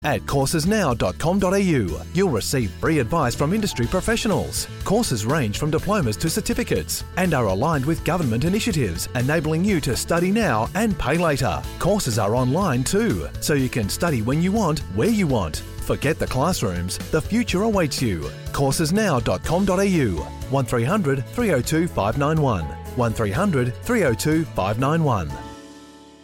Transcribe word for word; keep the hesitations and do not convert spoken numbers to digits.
At courses now dot com dot a u, you'll receive free advice from industry professionals. Courses range from diplomas to certificates and are aligned with government initiatives, enabling you to study now and pay later. Courses are online too, so you can study when you want, where you want. Forget the classrooms, the future awaits you. courses now dot com dot a u, one three hundred, three oh two, five nine one, one three hundred, three oh two, five nine one.